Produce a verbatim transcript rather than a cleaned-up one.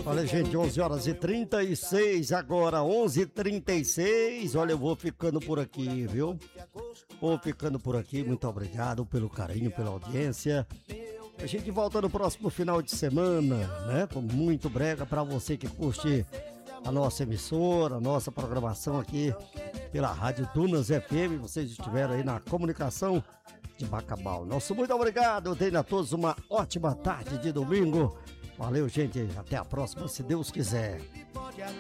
Olha, gente, onze horas e trinta e seis agora, onze e trinta e seis. Olha, eu vou ficando por aqui, viu? Vou ficando por aqui. Muito obrigado pelo carinho, pela audiência. A gente volta no próximo final de semana, né? Com muito brega para você que curte a nossa emissora, a nossa programação aqui pela Rádio Dunas F M. Vocês estiveram aí na comunicação de Bacabal. Nosso muito obrigado. Eu tenho a todos uma ótima tarde de domingo. Valeu, gente. Até a próxima, se Deus quiser.